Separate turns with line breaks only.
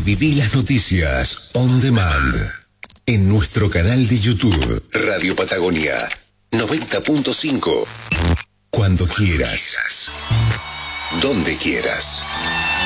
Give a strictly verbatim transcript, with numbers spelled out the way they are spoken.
Reviví las noticias on demand en nuestro canal de YouTube Radio Patagonia noventa punto cinco. Cuando quieras, donde quieras.